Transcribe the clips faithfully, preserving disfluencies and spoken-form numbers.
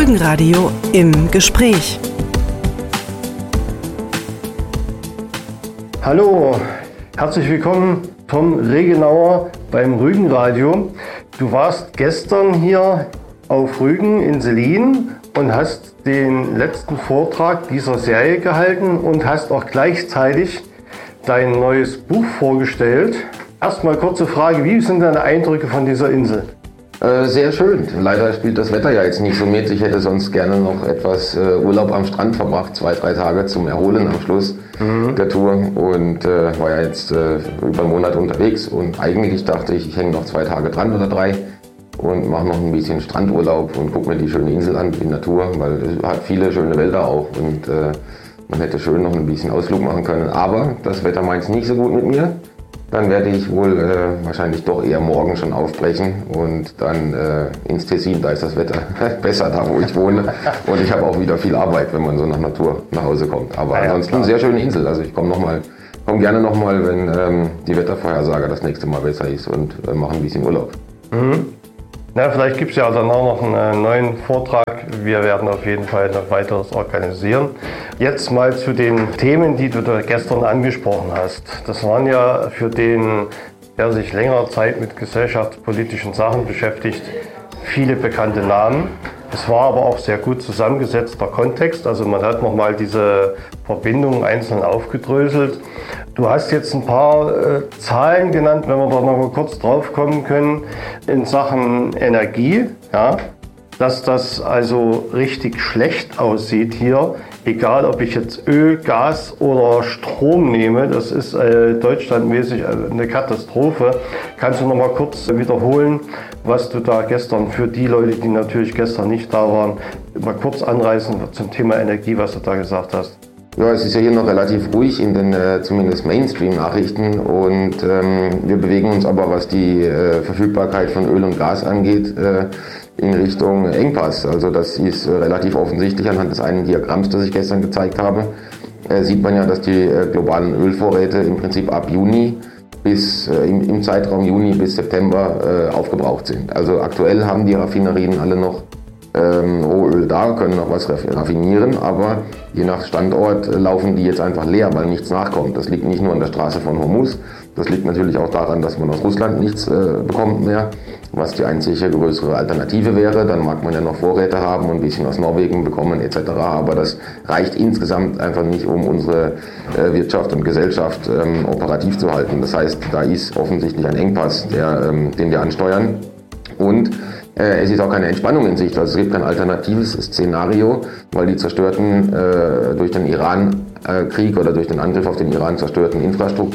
Rügenradio im Gespräch. Hallo, herzlich willkommen Tom Regenauer beim Rügenradio. Du warst gestern hier auf Rügen in Sellin und hast den letzten Vortrag dieser Serie gehalten und hast auch gleichzeitig dein neues Buch vorgestellt. Erstmal kurze Frage, wie sind deine Eindrücke von dieser Insel? Äh, sehr schön. Leider spielt das Wetter ja jetzt nicht so mit. Ich hätte sonst gerne noch etwas äh, Urlaub am Strand verbracht, zwei, drei Tage zum Erholen am Schluss mhm. der Tour und äh, war ja jetzt äh, über einen Monat unterwegs und eigentlich dachte ich, ich hänge noch zwei Tage dran oder drei und mache noch ein bisschen Strandurlaub und gucke mir die schöne Insel an, die Natur, weil es hat viele schöne Wälder auch und äh, man hätte schön noch ein bisschen Ausflug machen können. Aber das Wetter meint es nicht so gut mit mir. Dann werde ich wohl äh, wahrscheinlich doch eher morgen schon aufbrechen und dann äh, ins Tessin, da ist das Wetter besser da, wo ich wohne. Und ich habe auch wieder viel Arbeit, wenn man so nach Natur nach Hause kommt. Aber ja, ansonsten eine sehr schöne Insel. Also ich komme noch mal, komm gerne nochmal, wenn ähm, die Wettervorhersage das nächste Mal besser ist und äh, mache ein bisschen Urlaub. Mhm. Na, vielleicht gibt es ja dann auch noch einen neuen Vortrag. Wir werden auf jeden Fall noch weiteres organisieren. Jetzt mal zu den Themen, die du da gestern angesprochen hast. Das waren ja für den, der sich längere Zeit mit gesellschaftspolitischen Sachen beschäftigt, viele bekannte Namen. Es war aber auch sehr gut zusammengesetzter Kontext. Also man hat nochmal diese Verbindungen einzeln aufgedröselt. Du hast jetzt ein paar äh, Zahlen genannt, wenn wir da noch mal kurz drauf kommen können, in Sachen Energie, ja, dass das also richtig schlecht aussieht hier, egal ob ich jetzt Öl, Gas oder Strom nehme, das ist äh, deutschlandmäßig eine Katastrophe. Kannst du noch mal kurz wiederholen, was du da gestern für die Leute, die natürlich gestern nicht da waren, mal kurz anreißen zum Thema Energie, was du da gesagt hast? Ja, es ist ja hier noch relativ ruhig in den äh, zumindest Mainstream-Nachrichten und ähm, wir bewegen uns aber, was die äh, Verfügbarkeit von Öl und Gas angeht, äh, in Richtung Engpass. Also das ist äh, relativ offensichtlich anhand des einen Diagramms, das ich gestern gezeigt habe. Äh, sieht man ja, dass die äh, globalen Ölvorräte im Prinzip ab Juni bis äh, im, im Zeitraum Juni bis September äh, aufgebraucht sind. Also aktuell haben die Raffinerien alle noch Ähm, Rohöl da, können noch was raffinieren, aber je nach Standort äh, laufen die jetzt einfach leer, weil nichts nachkommt. Das liegt nicht nur an der Straße von Hormuz, das liegt natürlich auch daran, dass man aus Russland nichts äh, bekommt mehr, was die einzige größere Alternative wäre. Dann mag man ja noch Vorräte haben und ein bisschen aus Norwegen bekommen et cetera. Aber das reicht insgesamt einfach nicht, um unsere äh, Wirtschaft und Gesellschaft ähm, operativ zu halten. Das heißt, da ist offensichtlich ein Engpass, der, ähm, den wir ansteuern. Und äh, es ist auch keine Entspannung in Sicht, also es gibt kein alternatives Szenario, weil die zerstörten, äh, durch den Iran-Krieg oder durch den Angriff auf den Iran zerstörten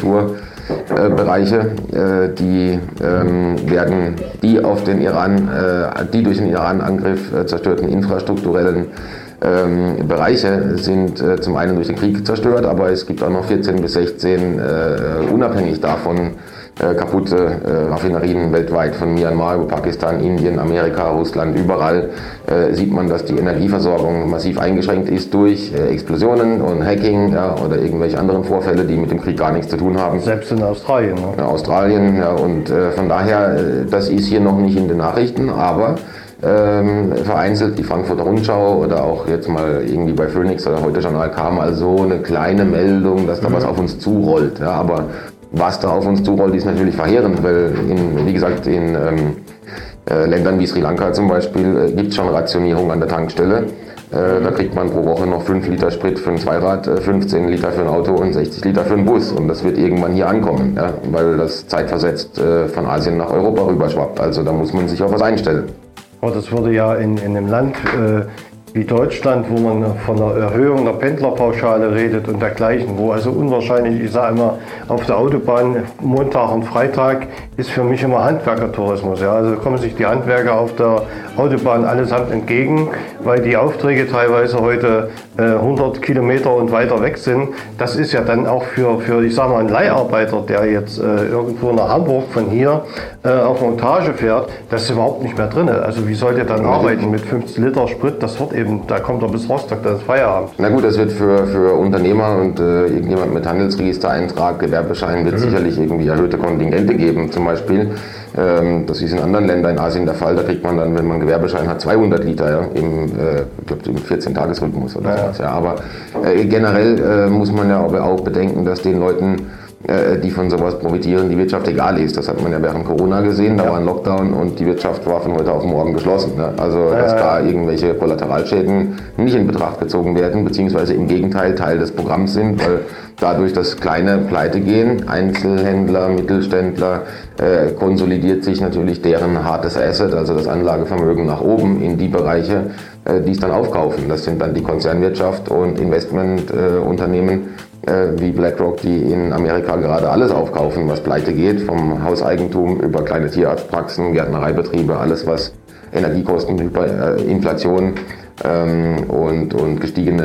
Infrastrukturbereiche, äh, die ähm, werden die auf den Iran, äh, die durch den Iran-Angriff äh, zerstörten infrastrukturellen Ähm, Bereiche sind äh, zum einen durch den Krieg zerstört, aber es gibt auch noch vierzehn bis sechzehn äh, unabhängig davon äh, kaputte äh, Raffinerien weltweit, von Myanmar, Pakistan, Indien, Amerika, Russland, überall äh, sieht man, dass die Energieversorgung massiv eingeschränkt ist durch äh, Explosionen und Hacking, ja, oder irgendwelche anderen Vorfälle, die mit dem Krieg gar nichts zu tun haben. Selbst in Australien. Ne? Ja, Australien, ja, und äh, von daher, äh, das ist hier noch nicht in den Nachrichten, aber Ähm, vereinzelt die Frankfurter Rundschau oder auch jetzt mal irgendwie bei Phoenix oder Heute Journal kam mal so eine kleine Meldung, dass da mhm. was auf uns zurollt. Ja, aber was da auf uns zurollt, ist natürlich verheerend, weil in, wie gesagt, in ähm, äh, Ländern wie Sri Lanka zum Beispiel äh, gibt es schon Rationierung an der Tankstelle. Äh, da kriegt man pro Woche noch fünf Liter Sprit für ein Zweirad, äh, fünfzehn Liter für ein Auto und sechzig Liter für einen Bus. Und das wird irgendwann hier ankommen, ja, weil das zeitversetzt äh, von Asien nach Europa rüberschwappt. Also da muss man sich auf was einstellen. Aber das würde ja in, in einem Land äh, wie Deutschland, wo man von einer Erhöhung der Pendlerpauschale redet und dergleichen, wo also unwahrscheinlich, ich sage immer, auf der Autobahn Montag und Freitag ist für mich immer Handwerkertourismus. Ja. Also kommen sich die Handwerker auf der Autobahn allesamt entgegen, weil die Aufträge teilweise heute äh, hundert Kilometer und weiter weg sind. Das ist ja dann auch für, für ich sage mal, einen Leiharbeiter, der jetzt äh, irgendwo nach Hamburg von hier äh, auf Montage fährt, das ist überhaupt nicht mehr drin. Also wie soll der dann arbeiten mit fünfzehn Liter Sprit? Das wird eben, da kommt er bis Rostock, das ist Feierabend. Na gut, das wird für, für Unternehmer und äh, irgendjemand mit Handelsregistereintrag, Gewerbeschein wird mhm. sicherlich irgendwie erhöhte Kontingente geben. Zum Beispiel, ähm, das ist in anderen Ländern in Asien der Fall, da kriegt man dann, wenn man einen Gewerbeschein hat, zweihundert Liter ja, im, äh, ich glaube, im vierzehn-Tages-Rhythmus oder ja, sowas. Ja. Aber äh, generell äh, muss man ja aber auch bedenken, dass den Leuten, die von sowas profitieren, die Wirtschaft egal ist. Das hat man ja während Corona gesehen, da ja. war ein Lockdown und die Wirtschaft war von heute auf morgen geschlossen. Ne? Also, ja, dass ja. da irgendwelche Kollateralschäden nicht in Betracht gezogen werden, beziehungsweise im Gegenteil Teil des Programms sind, weil dadurch, dass kleine pleite gehen, Einzelhändler, Mittelständler, äh, konsolidiert sich natürlich deren hartes Asset, also das Anlagevermögen nach oben in die Bereiche, äh, die es dann aufkaufen. Das sind dann die Konzernwirtschaft und Investmentunternehmen, äh, wie BlackRock, die in Amerika gerade alles aufkaufen, was pleite geht, vom Hauseigentum über kleine Tierarztpraxen, Gärtnereibetriebe, alles was Energiekosten, Hyperinflation ähm, und, und gestiegene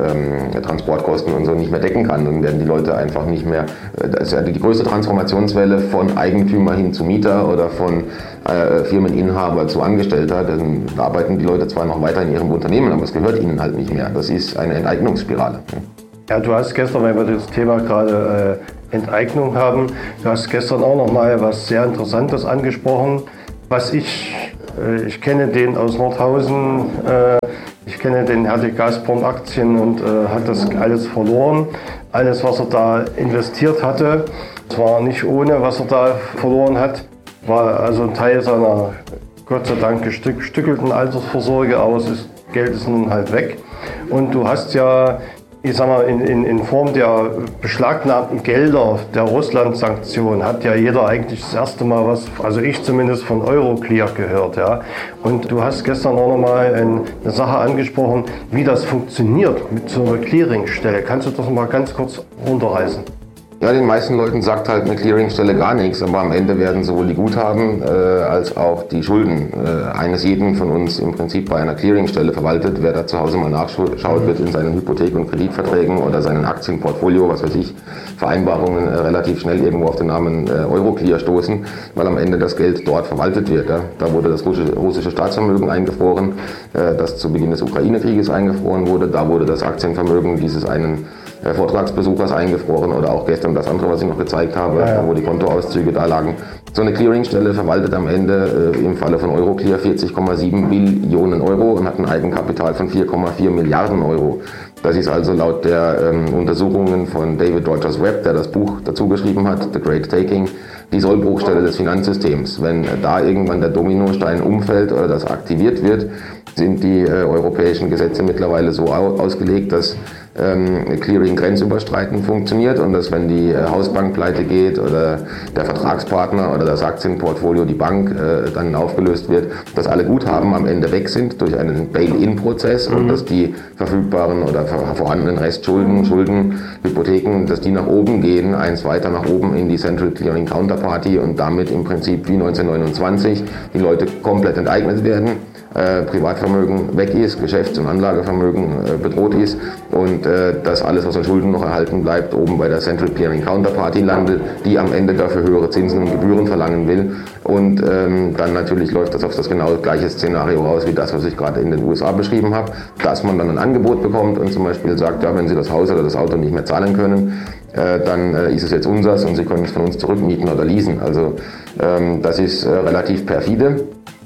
äh, Transportkosten und so nicht mehr decken kann. Dann werden die Leute einfach nicht mehr, das ist ja die größte Transformationswelle von Eigentümer hin zu Mieter oder von äh, Firmeninhaber zu Angestellter. Dann arbeiten die Leute zwar noch weiter in ihrem Unternehmen, aber es gehört ihnen halt nicht mehr. Das ist eine Enteignungsspirale. Ja, du hast gestern, wenn wir das Thema gerade äh, Enteignung haben, du hast gestern auch noch mal was sehr Interessantes angesprochen. Was ich, äh, ich kenne den aus Nordhausen, äh, ich kenne den, er hatte Gazprom-Aktien und äh, hat das alles verloren. Alles, was er da investiert hatte, zwar nicht ohne, was er da verloren hat, war also ein Teil seiner Gott sei Dank gestückelten Altersvorsorge, aber das Geld ist nun halt weg. Und du hast ja, ich sag mal, in, in, in Form der beschlagnahmten Gelder der Russland-Sanktionen hat ja jeder eigentlich das erste Mal was, also ich zumindest, von Euroclear gehört. Ja. Und du hast gestern auch nochmal eine Sache angesprochen, wie das funktioniert mit so einer Clearingstelle. Kannst du das mal ganz kurz runterreißen? Ja, den meisten Leuten sagt halt eine Clearingstelle gar nichts, aber am Ende werden sowohl die Guthaben äh, als auch die Schulden äh, eines jeden von uns im Prinzip bei einer Clearingstelle verwaltet. Wer da zu Hause mal nachschaut, wird in seinen Hypothek- und Kreditverträgen oder seinen Aktienportfolio, was weiß ich, Vereinbarungen äh, relativ schnell irgendwo auf den Namen äh, Euroclear stoßen, weil am Ende das Geld dort verwaltet wird. Ja. Da wurde das russische, russische Staatsvermögen eingefroren, äh, das zu Beginn des Ukraine-Krieges eingefroren wurde. Da wurde das Aktienvermögen dieses einen Vortragsbesuchers eingefroren oder auch gestern das andere, was ich noch gezeigt habe, ja, ja. wo die Kontoauszüge da lagen. So eine Clearingstelle verwaltet am Ende äh, im Falle von Euroclear vierzig Komma sieben Billionen Euro und hat ein Eigenkapital von vier Komma vier Milliarden Euro. Das ist also laut der ähm, Untersuchungen von David Rogers Webb, der das Buch dazu geschrieben hat, The Great Taking, die Sollbruchstelle des Finanzsystems. Wenn äh, da irgendwann der Dominostein umfällt oder das aktiviert wird, sind die äh, europäischen Gesetze mittlerweile so au- ausgelegt, dass ähm, Clearing grenzüberschreitend funktioniert und dass, wenn die äh, Hausbank pleite geht oder der Vertragspartner oder das Aktienportfolio, die Bank, äh, dann aufgelöst wird, dass alle Guthaben am Ende weg sind durch einen Bail-in-Prozess mhm. und dass die verfügbaren oder vorhandenen Restschulden, Schulden, Hypotheken, dass die nach oben gehen, eins weiter nach oben in die Central Clearing Counterparty und damit im Prinzip wie neunzehnhundertneunundzwanzig die Leute komplett enteignet werden. Äh, Privatvermögen weg ist, Geschäfts- und Anlagevermögen äh, bedroht ist und äh, dass alles, was an Schulden noch erhalten bleibt, oben bei der Central Clearing Counterparty landet, die am Ende dafür höhere Zinsen und Gebühren verlangen will. Und ähm, dann natürlich läuft das auf das genau gleiche Szenario raus, wie das, was ich gerade in den U S A beschrieben habe, dass man dann ein Angebot bekommt und zum Beispiel sagt, ja, wenn Sie das Haus oder das Auto nicht mehr zahlen können, äh, dann äh, ist es jetzt unseres und Sie können es von uns zurückmieten oder leasen. Also ähm, das ist äh, relativ perfide.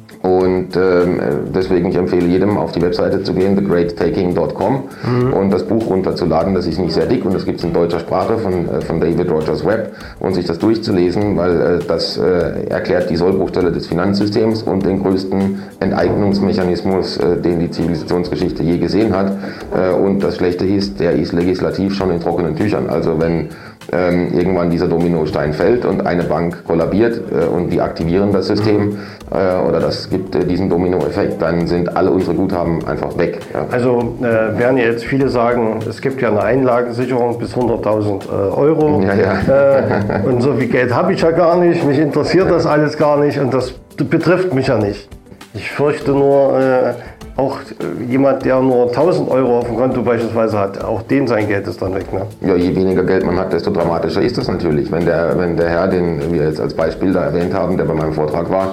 Und ähm, deswegen, ich empfehle jedem, auf die Webseite zu gehen, the great taking dot com mhm. und das Buch runterzuladen. Das ist nicht sehr dick und das gibt es in deutscher Sprache von, von David Rogers Webb und sich das durchzulesen, weil äh, das äh, erklärt die Sollbruchstelle des Finanzsystems und den größten Enteignungsmechanismus, äh, den die Zivilisationsgeschichte je gesehen hat. Äh, und das Schlechte ist, der ist legislativ schon in trockenen Tüchern. Also wenn ähm, irgendwann dieser Dominostein fällt und eine Bank kollabiert äh, und die aktivieren das System äh, oder das gibt äh, diesen Dominoeffekt, dann sind alle unsere Guthaben einfach weg. Ja. Also äh, werden jetzt viele sagen, es gibt ja eine Einlagensicherung bis hunderttausend äh, Euro ja, ja. Äh, und so viel Geld habe ich ja gar nicht, mich interessiert das alles gar nicht und das betrifft mich ja nicht. Ich fürchte nur, äh, auch jemand, der nur tausend Euro auf dem Konto beispielsweise hat, auch den sein Geld ist dann weg. Ne? Ja, je weniger Geld man hat, desto dramatischer ist das natürlich. Wenn der, wenn der Herr, den wir jetzt als Beispiel da erwähnt haben, der bei meinem Vortrag war,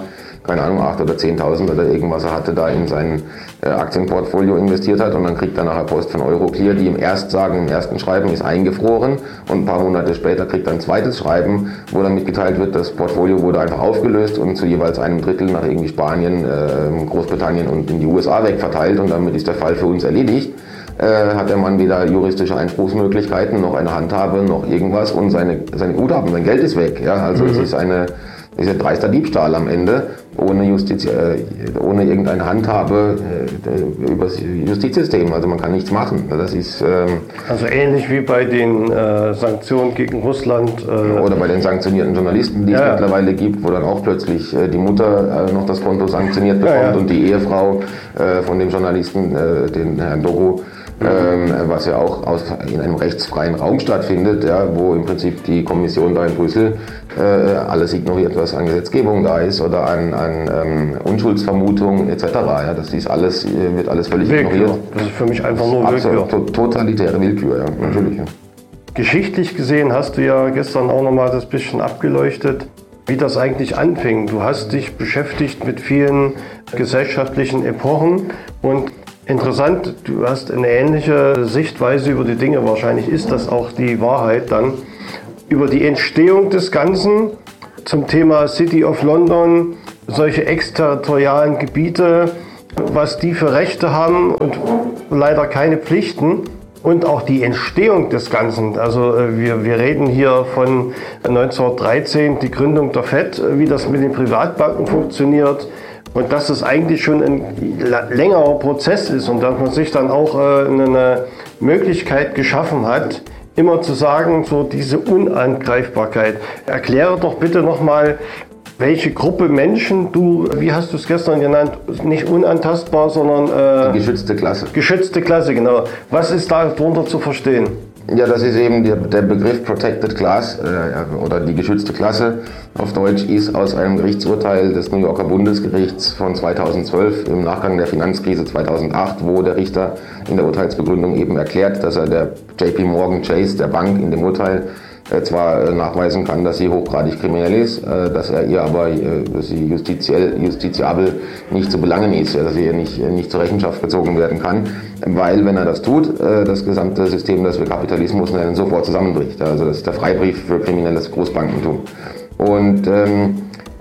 keine Ahnung, acht oder zehntausend oder irgendwas er hatte, da in sein äh, Aktienportfolio investiert hat und dann kriegt er nachher Post von Euroclear, die ihm erst sagen, im ersten Schreiben ist eingefroren und ein paar Monate später kriegt er ein zweites Schreiben, wo dann mitgeteilt wird, das Portfolio wurde einfach aufgelöst und zu jeweils einem Drittel nach irgendwie Spanien, äh, Großbritannien und in die U S A wegverteilt und damit ist der Fall für uns erledigt. Äh, hat der Mann weder juristische Einspruchsmöglichkeiten, noch eine Handhabe, noch irgendwas und seine, seine Guthaben, sein Geld ist weg. Ja? Also mhm. es ist eine ist ja dreister Diebstahl am Ende, ohne, Justiz, äh, ohne irgendeine Handhabe äh, über das Justizsystem. Also man kann nichts machen. Das ist, ähm, also ähnlich wie bei den äh, Sanktionen gegen Russland. Äh, oder bei den sanktionierten Journalisten, die ja, es mittlerweile gibt, wo dann auch plötzlich äh, die Mutter äh, noch das Konto sanktioniert bekommt ja, ja. und die Ehefrau äh, von dem Journalisten, äh, den Herrn Dogo, Ähm, was ja auch aus, in einem rechtsfreien Raum stattfindet, ja, wo im Prinzip die Kommission da in Brüssel äh, alles ignoriert, was an Gesetzgebung da ist oder an, an ähm, Unschuldsvermutungen et cetera. Ja, das ist alles, wird alles völlig Willkür. ignoriert. Das ist für mich einfach nur Willkür. Absolut, totalitäre Willkür, ja, natürlich. Ja. Geschichtlich gesehen hast du ja gestern auch nochmal das bisschen abgeleuchtet, wie das eigentlich anfing. Du hast dich beschäftigt mit vielen gesellschaftlichen Epochen und interessant, du hast eine ähnliche Sichtweise über die Dinge. Wahrscheinlich ist das auch die Wahrheit dann. Über die Entstehung des Ganzen zum Thema City of London, solche exterritorialen Gebiete, was die für Rechte haben und leider keine Pflichten. Und auch die Entstehung des Ganzen. Also wir, wir reden hier von neunzehnhundertdreizehn, die Gründung der F E D, wie das mit den Privatbanken funktioniert. Und dass es eigentlich schon ein längerer Prozess ist und dass man sich dann auch äh, eine Möglichkeit geschaffen hat, immer zu sagen, so diese Unangreifbarkeit. Erkläre doch bitte nochmal, welche Gruppe Menschen du, wie hast du es gestern genannt, nicht unantastbar, sondern... Äh, Die geschützte Klasse. Geschützte Klasse, genau. Was ist da darunter zu verstehen? Ja, das ist eben der, der Begriff Protected Class äh, oder die geschützte Klasse auf Deutsch ist aus einem Gerichtsurteil des New Yorker Bundesgerichts von zweitausendzwölf im Nachgang der Finanzkrise zweitausendacht, wo der Richter in der Urteilsbegründung eben erklärt, dass er der J P Morgan Chase, der Bank, in dem Urteil äh, zwar äh, nachweisen kann, dass sie hochgradig kriminell ist, äh, dass er ihr aber äh, dass sie justiziell, justiziabel nicht zu belangen ist, ja, dass sie ihr nicht, äh, nicht zur Rechenschaft gezogen werden kann, weil wenn er das tut, äh, das gesamte System, das wir Kapitalismus nennen, sofort zusammenbricht. Also das ist der Freibrief für kriminelles Großbankentum. Und ähm,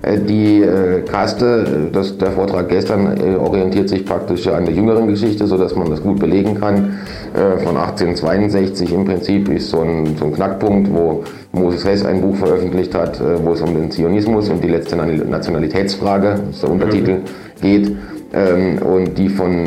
die äh, Kaste, das, der Vortrag gestern äh, orientiert sich praktisch an der jüngeren Geschichte, sodass man das gut belegen kann. Äh, von achtzehnhundertzweiundsechzig im Prinzip ist so ein, so ein Knackpunkt, wo Moses Hess ein Buch veröffentlicht hat, äh, wo es um den Zionismus und die letzte Nationalitätsfrage, das ist der Untertitel, geht. Ähm, und die von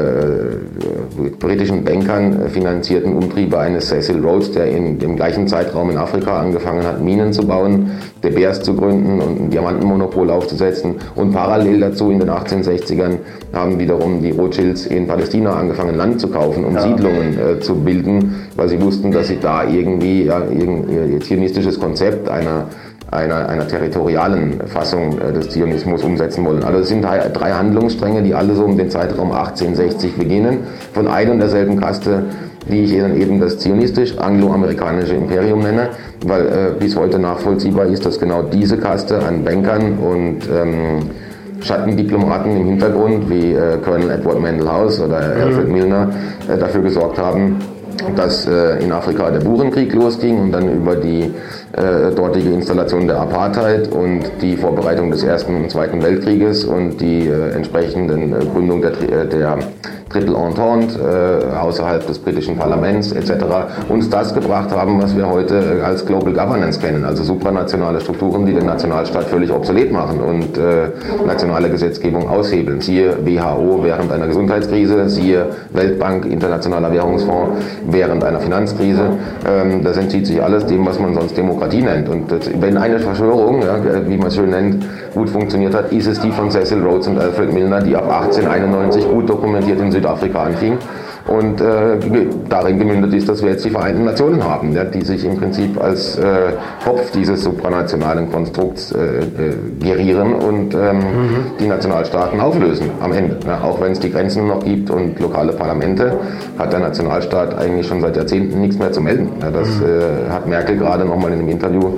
äh, britischen Bankern finanzierten Umtriebe eines Cecil Rhodes, der in dem gleichen Zeitraum in Afrika angefangen hat, Minen zu bauen, De Beers zu gründen und ein Diamantenmonopol aufzusetzen. Und parallel dazu in den achtzehnhundertsechzigern haben wiederum die Rothschilds in Palästina angefangen, Land zu kaufen, um ja. Siedlungen äh, zu bilden, weil sie wussten, dass sie da irgendwie ja, ihr zionistisches Konzept einer Einer, einer territorialen Fassung des Zionismus umsetzen wollen. Also es sind drei, drei Handlungsstränge, die alle so um den Zeitraum achtzehnhundertsechzig beginnen, von einer und derselben Kaste, die ich dann eben das zionistisch-angloamerikanische Imperium nenne, weil äh, bis heute nachvollziehbar ist, dass genau diese Kaste an Bankern und ähm, Schattendiplomaten im Hintergrund, wie äh, Colonel Edward Mandell House oder Alfred Milner, äh, dafür gesorgt haben, dass äh, in Afrika der Burenkrieg losging und dann über die äh, dortige Installation der Apartheid und die Vorbereitung des Ersten und Zweiten Weltkrieges und die äh, entsprechenden äh, Gründung der, der Triple Entente äh, außerhalb des britischen Parlaments et cetera uns das gebracht haben, was wir heute als Global Governance kennen, also supranationale Strukturen, die den Nationalstaat völlig obsolet machen und äh, nationale Gesetzgebung aushebeln. Siehe W H O während einer Gesundheitskrise, siehe Weltbank, Internationaler Währungsfonds während einer Finanzkrise. Ähm, das entzieht sich alles dem, was man sonst Demokratie nennt. Und das, wenn eine Verschwörung, ja, wie man es schön nennt, gut funktioniert hat, ist es die von Cecil Rhodes und Alfred Milner, die ab achtzehnhunderteinundneunzig gut dokumentiert in Südafrika anfing und äh, darin gemündet ist, dass wir jetzt die Vereinten Nationen haben, ja, die sich im Prinzip als äh, Kopf dieses supranationalen Konstrukts äh, äh, gerieren und ähm, mhm. die Nationalstaaten auflösen am Ende. Ja, auch wenn es die Grenzen noch gibt und lokale Parlamente, hat der Nationalstaat eigentlich schon seit Jahrzehnten nichts mehr zu melden. Ja, das äh, hat Merkel gerade nochmal in einem Interview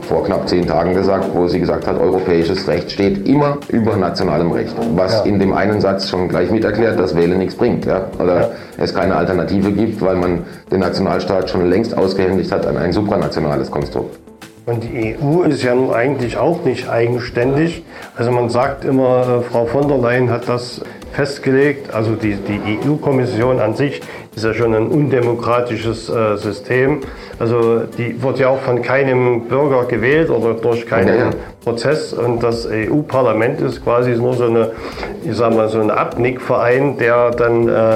vor knapp zehn Tagen gesagt, wo sie gesagt hat, europäisches Recht steht immer über nationalem Recht. Was ja. in dem einen Satz schon gleich mit erklärt, dass Wählen nichts bringt. Ja? Oder ja. es keine Alternative gibt, weil man den Nationalstaat schon längst ausgehändigt hat an ein supranationales Konstrukt. Und die E U ist ja nun eigentlich auch nicht eigenständig. Also man sagt immer, Frau von der Leyen hat das festgelegt. Also die, die E U-Kommission an sich ist ja schon ein undemokratisches äh, System. Also die wird ja auch von keinem Bürger gewählt oder durch keinen ja. Prozess. Und das E U-Parlament ist quasi nur so eine, ich sag mal, so ein Abnickverein, der dann äh,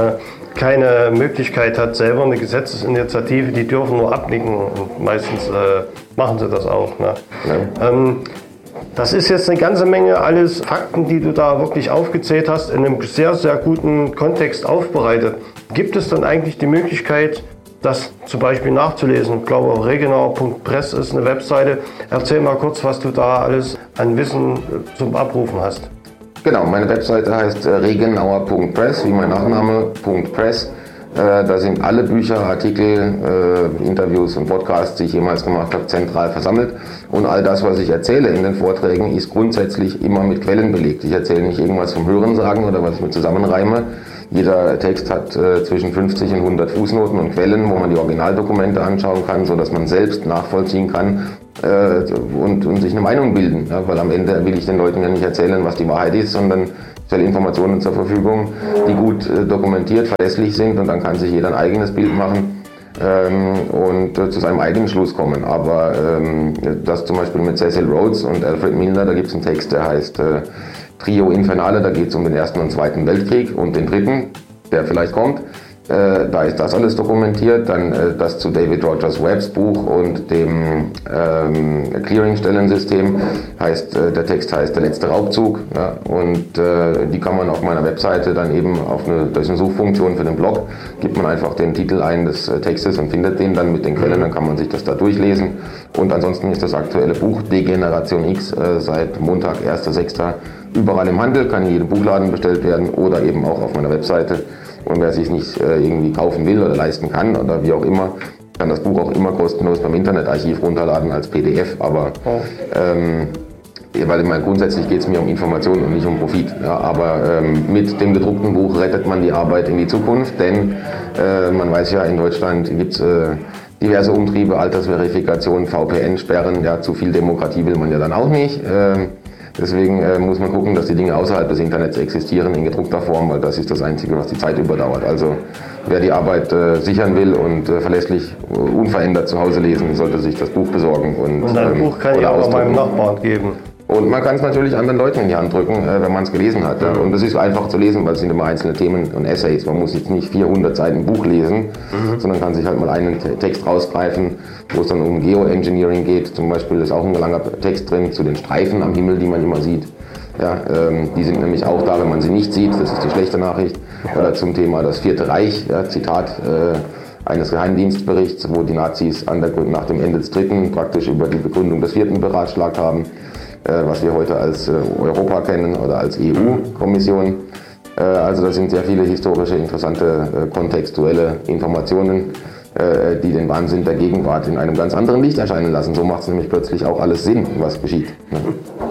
keine Möglichkeit hat, selber eine Gesetzesinitiative, die dürfen nur abnicken und meistens äh, machen sie das auch. Ne? Ja. Ähm, das ist jetzt eine ganze Menge alles Fakten, die du da wirklich aufgezählt hast, in einem sehr, sehr guten Kontext aufbereitet. Gibt es dann eigentlich die Möglichkeit, das zum Beispiel nachzulesen? Ich glaube, regenauer punkt press ist eine Webseite. Erzähl mal kurz, was du da alles an Wissen zum Abrufen hast. Genau, meine Webseite heißt regenauer punkt press, wie mein Nachname, .press. Äh, da sind alle Bücher, Artikel, äh, Interviews und Podcasts, die ich jemals gemacht habe, zentral versammelt. Und all das, was ich erzähle in den Vorträgen, ist grundsätzlich immer mit Quellen belegt. Ich erzähle nicht irgendwas vom Hörensagen oder was ich mir zusammenreime. Jeder Text hat äh, zwischen fünfzig und hundert Fußnoten und Quellen, wo man die Originaldokumente anschauen kann, so dass man selbst nachvollziehen kann äh, und, und sich eine Meinung bilden. Ja, weil am Ende will ich den Leuten ja nicht erzählen, was die Wahrheit ist, sondern ich stelle Informationen zur Verfügung, die gut äh, dokumentiert, verlässlich sind, und dann kann sich jeder ein eigenes Bild machen ähm, und äh, zu seinem eigenen Schluss kommen. Aber ähm, das zum Beispiel mit Cecil Rhodes und Alfred Milner, da gibt es einen Text, der heißt äh, Trio Infernale, da geht es um den Ersten und Zweiten Weltkrieg und den Dritten, der vielleicht kommt. Äh, da ist das alles dokumentiert. Dann äh, das zu David Rogers Webbs Buch und dem ähm, Clearingstellensystem. Heißt, äh, der Text heißt Der letzte Raubzug. Ja, und äh, die kann man auf meiner Webseite dann eben auf eine, durch eine Suchfunktion für den Blog, gibt man einfach den Titel ein des äh, Textes und findet den dann mit den Quellen, dann kann man sich das da durchlesen. Und ansonsten ist das aktuelle Buch Degeneration X äh, seit Montag, erster sechster überall im Handel, kann in jedem Buchladen bestellt werden oder eben auch auf meiner Webseite. Und wer sich nicht äh, irgendwie kaufen will oder leisten kann oder wie auch immer, kann das Buch auch immer kostenlos beim Internetarchiv runterladen als P D F. Aber oh. ähm, weil ich meine, grundsätzlich geht es mir um Informationen und nicht um Profit. Ja, aber ähm, mit dem gedruckten Buch rettet man die Arbeit in die Zukunft, denn äh, man weiß ja, in Deutschland gibt es äh, diverse Umtriebe, Altersverifikation, V P N-Sperren. Ja, zu viel Demokratie will man ja dann auch nicht. Äh, Deswegen äh, muss man gucken, dass die Dinge außerhalb des Internets existieren in gedruckter Form, weil das ist das Einzige, was die Zeit überdauert. Also wer die Arbeit äh, sichern will und äh, verlässlich äh, unverändert zu Hause lesen, sollte sich das Buch besorgen. Und, und ein ähm, Buch kann ich auch meinem Nachbarn geben. Und man kann es natürlich anderen Leuten in die Hand drücken, äh, wenn man es gelesen hat. Ja. Und es ist einfach zu lesen, weil es sind immer einzelne Themen und Essays. Man muss jetzt nicht vierhundert Seiten Buch lesen, mhm. sondern kann sich halt mal einen Text rausgreifen, wo es dann um Geoengineering geht. Zum Beispiel ist auch ein langer Text drin zu den Streifen am Himmel, die man immer sieht. Ja, ähm, die sind nämlich auch da, wenn man sie nicht sieht. Das ist die schlechte Nachricht. Ja. Oder zum Thema das Vierte Reich, ja, Zitat äh, eines Geheimdienstberichts, wo die Nazis an der, nach dem Ende des Dritten praktisch über die Begründung des Vierten beratschlagt haben, äh, was wir heute als äh, Europa kennen oder als E U-Kommission. Äh, also da sind sehr viele historische, interessante, äh, kontextuelle Informationen, äh, die den Wahnsinn der Gegenwart in einem ganz anderen Licht erscheinen lassen. So macht es nämlich plötzlich auch alles Sinn, was geschieht. Ja.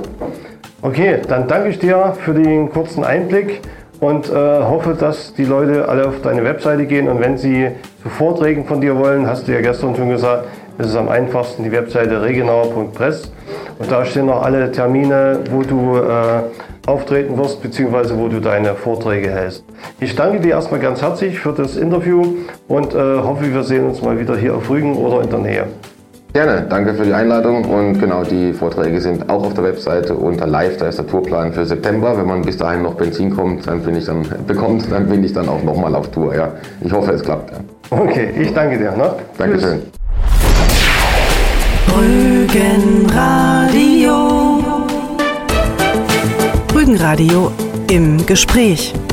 Okay, dann danke ich dir für den kurzen Einblick und äh, hoffe, dass die Leute alle auf deine Webseite gehen, und wenn sie zu Vorträgen von dir wollen, hast du ja gestern schon gesagt, ist es am einfachsten die Webseite regenauer punkt press, und da stehen noch alle Termine, wo du äh, auftreten wirst, beziehungsweise wo du deine Vorträge hältst. Ich danke dir erstmal ganz herzlich für das Interview und äh, hoffe, wir sehen uns mal wieder hier auf Rügen oder in der Nähe. Gerne, danke für die Einladung, und genau, die Vorträge sind auch auf der Webseite unter Live, da ist der Tourplan für September. Wenn man bis dahin noch Benzin kommt, dann bin ich dann bekommt, dann bin ich dann auch nochmal auf Tour. Ja. Ich hoffe, es klappt. Ja. Okay, ich danke dir. Ne? Dankeschön. Rügenradio. Rügenradio im Gespräch.